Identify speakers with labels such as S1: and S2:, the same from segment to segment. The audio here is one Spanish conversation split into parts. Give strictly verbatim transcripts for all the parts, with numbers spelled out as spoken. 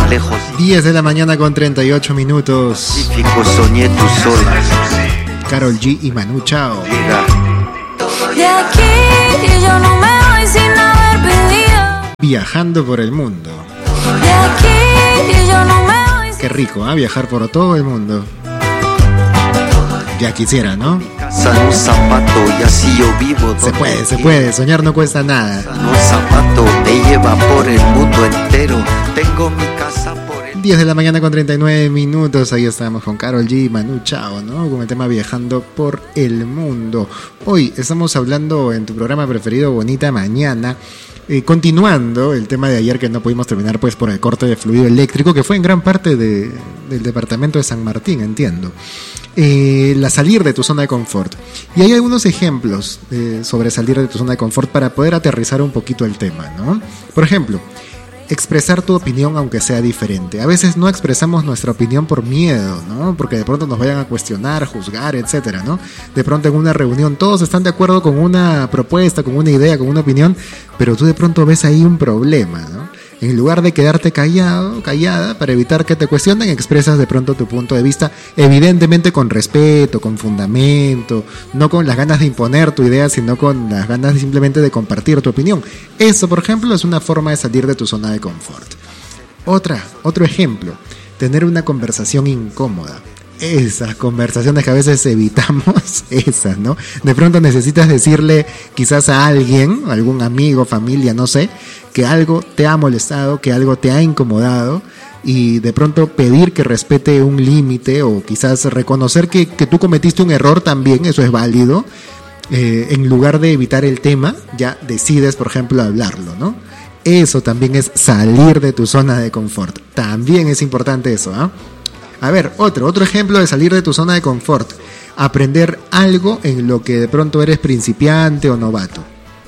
S1: lejos.
S2: diez de la mañana con treinta y ocho minutos.
S1: Pacífico, soñé tus olas.
S2: Karol G y Manu Chao.
S1: Llega.
S3: De aquí yo no me voy sin haber pedido.
S2: Viajando por el mundo.
S3: De aquí yo no me voy sin...
S2: Qué rico, ¿ah? ¿eh? Viajar por todo el mundo. Ya quisiera, ¿no?
S1: Casa en un zapato y así yo vivo.
S2: Se puede, se puede. Soñar no cuesta nada.
S1: En un zapato me lleva por el mundo entero. Tengo mi casa por el...
S2: diez de la mañana con treinta y nueve minutos. Ahí estamos con Karol G y Manu Chao, ¿no? Con el tema Viajando por el mundo. Hoy estamos hablando en tu programa preferido, Bonita Mañana. Eh, continuando el tema de ayer que no pudimos terminar pues por el corte de fluido eléctrico, que fue en gran parte de, del departamento de San Martín, entiendo. Eh, la salir de tu zona de confort. Y hay algunos ejemplos eh, sobre salir de tu zona de confort para poder aterrizar un poquito el tema, ¿no? Por ejemplo, expresar tu opinión aunque sea diferente. A veces no expresamos nuestra opinión por miedo, ¿no? Porque de pronto nos vayan a cuestionar, juzgar, etcétera, ¿no? De pronto en una reunión todos están de acuerdo con una propuesta, con una idea, con una opinión, pero tú de pronto ves ahí un problema, ¿no? En lugar de quedarte callado, callada, para evitar que te cuestionen, expresas de pronto tu punto de vista, evidentemente con respeto, con fundamento, no con las ganas de imponer tu idea, sino con las ganas simplemente de compartir tu opinión. Eso, por ejemplo, es una forma de salir de tu zona de confort. Otra, otro ejemplo, tener una conversación incómoda. Esas conversaciones que a veces evitamos, esas, ¿no? De pronto necesitas decirle quizás a alguien, algún amigo, familia, no sé, que algo te ha molestado, que algo te ha incomodado, y de pronto pedir que respete un límite o quizás reconocer que, que tú cometiste un error también, eso es válido. Eh, en lugar de evitar el tema, ya decides, por ejemplo, hablarlo, ¿no? Eso también es salir de tu zona de confort. También es importante eso, ¿ah? ¿eh? A ver, otro, otro ejemplo de salir de tu zona de confort. Aprender algo en lo que de pronto eres principiante o novato.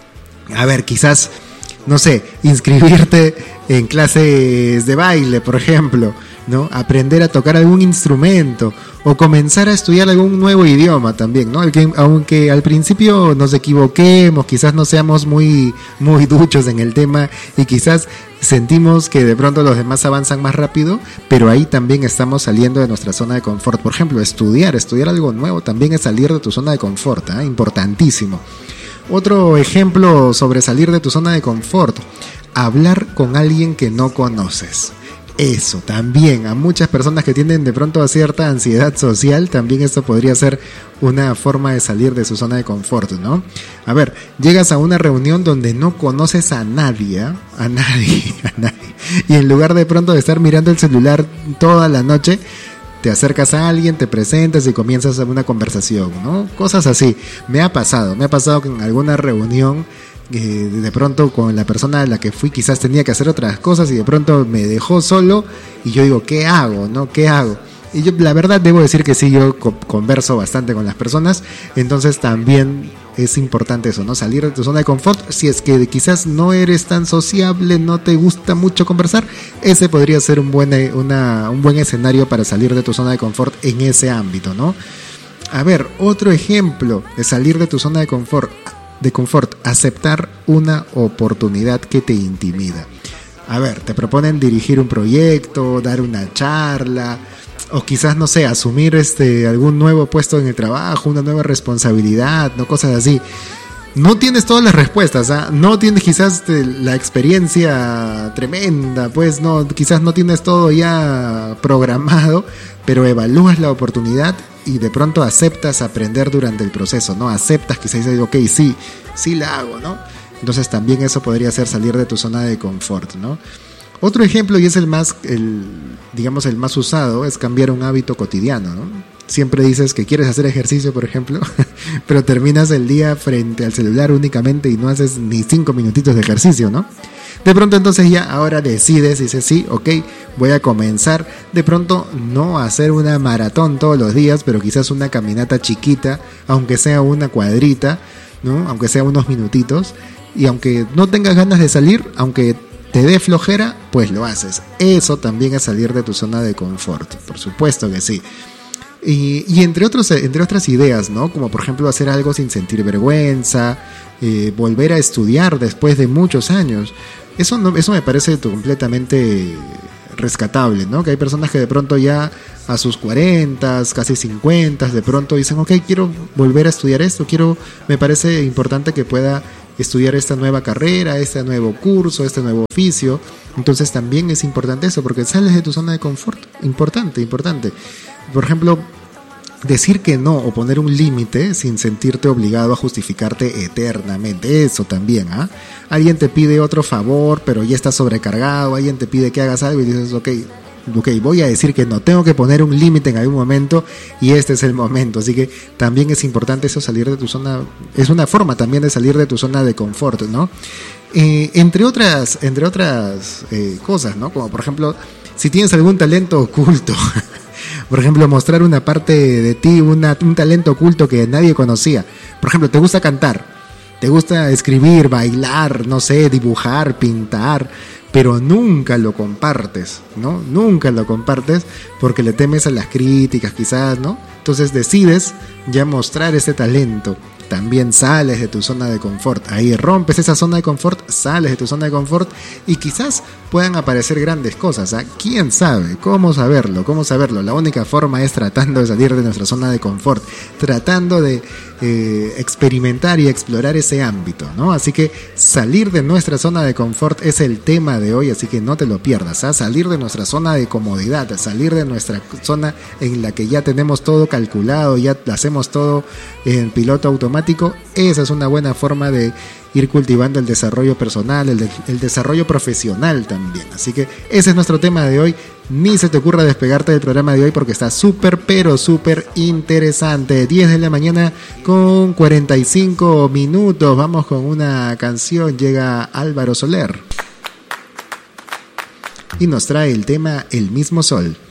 S2: A ver, quizás, no sé, inscribirte en clases de baile, por ejemplo, ¿no? Aprender a tocar algún instrumento o comenzar a estudiar algún nuevo idioma también, ¿no? Aunque, aunque al principio nos equivoquemos, quizás no seamos muy, muy duchos en el tema y quizás sentimos que de pronto los demás avanzan más rápido, pero ahí también estamos saliendo de nuestra zona de confort. Por ejemplo, estudiar, estudiar algo nuevo también es salir de tu zona de confort, ¿eh? Importantísimo. Otro ejemplo sobre salir de tu zona de confort, hablar con alguien que no conoces. Eso también, a muchas personas que tienen de pronto cierta ansiedad social, también esto podría ser una forma de salir de su zona de confort, ¿no? A ver, llegas a una reunión donde no conoces a nadie, ¿eh? a nadie, a nadie, y en lugar de pronto de estar mirando el celular toda la noche, te acercas a alguien, te presentas y comienzas una conversación, ¿no? Cosas así. Me ha pasado, me ha pasado que en alguna reunión Eh, de pronto con la persona a la que fui quizás tenía que hacer otras cosas y de pronto me dejó solo y yo digo, ¿qué hago? ¿No? ¿Qué hago? Y yo la verdad debo decir que sí, yo co- converso bastante con las personas, entonces también es importante eso, ¿no? Salir de tu zona de confort. Si es que quizás no eres tan sociable, no te gusta mucho conversar, ese podría ser un buen, una, un buen escenario para salir de tu zona de confort en ese ámbito, ¿no? A ver, otro ejemplo de salir de tu zona de confort de confort, aceptar una oportunidad que te intimida. A ver, te proponen dirigir un proyecto, dar una charla, o quizás, no sé, asumir este algún nuevo puesto en el trabajo, una nueva responsabilidad, no, cosas así. No tienes todas las respuestas, ¿eh? No tienes quizás la experiencia tremenda, pues no, quizás no tienes todo ya programado, pero evalúas la oportunidad y de pronto aceptas aprender durante el proceso, ¿no? Aceptas, quizás dices, ok, sí, sí la hago, ¿no? Entonces también eso podría ser salir de tu zona de confort, ¿no? Otro ejemplo, y es el más, el, digamos, el más usado, es cambiar un hábito cotidiano, ¿no? Siempre dices que quieres hacer ejercicio, por ejemplo, pero terminas el día frente al celular únicamente y no haces ni cinco minutitos de ejercicio, ¿no? De pronto entonces ya ahora decides y dices, sí, ok, voy a comenzar de pronto no a hacer una maratón todos los días, pero quizás una caminata chiquita, aunque sea una cuadrita, ¿no? Aunque sea unos minutitos, y aunque no tengas ganas de salir, aunque te dé flojera, pues lo haces. Eso también es salir de tu zona de confort, por supuesto que sí. Y, y entre otros, entre otras ideas, ¿no? Como por ejemplo hacer algo sin sentir vergüenza, eh, volver a estudiar después de muchos años. Eso no, eso me parece completamente rescatable, ¿no? Que hay personas que de pronto ya a sus cuarenta, casi cincuenta, de pronto dicen, ok, quiero volver a estudiar esto, quiero, me parece importante que pueda estudiar esta nueva carrera, este nuevo curso, este nuevo oficio. Entonces también es importante eso, porque sales de tu zona de confort. Importante, importante. Por ejemplo, decir que no o poner un límite sin sentirte obligado a justificarte eternamente, eso también, ¿ah? ¿eh? Alguien te pide otro favor, pero ya estás sobrecargado, alguien te pide que hagas algo y dices, ok, ok, voy a decir que no, tengo que poner un límite en algún momento y este es el momento. Así que también es importante eso, salir de tu zona, es una forma también de salir de tu zona de confort, ¿no? Eh, entre otras, entre otras eh, cosas, ¿no? Como por ejemplo, si tienes algún talento oculto, por ejemplo, mostrar una parte de ti, una, un talento oculto que nadie conocía. Por ejemplo, te gusta cantar, te gusta escribir, bailar, no sé, dibujar, pintar, pero nunca lo compartes, ¿no? Nunca lo compartes porque le temes a las críticas quizás, ¿no? Entonces decides ya mostrar ese talento. También sales de tu zona de confort. Ahí rompes esa zona de confort, sales de tu zona de confort y quizás puedan aparecer grandes cosas. ¿eh? ¿Quién sabe? ¿Cómo saberlo? ¿Cómo saberlo? La única forma es tratando de salir de nuestra zona de confort, tratando de eh, experimentar y explorar ese ámbito, ¿no? Así que salir de nuestra zona de confort es el tema de hoy, así que no te lo pierdas. ¿eh? Salir de nuestra zona de comodidad, salir de nuestra zona en la que ya tenemos todo calculado, ya hacemos todo en piloto automático. Esa es una buena forma de ir cultivando el desarrollo personal, el, de, el desarrollo profesional también. Así que ese es nuestro tema de hoy. Ni se te ocurra despegarte del programa de hoy porque está súper, pero súper interesante. diez de la mañana con cuarenta y cinco minutos. Vamos con una canción. Llega Álvaro Soler y nos trae el tema El mismo sol.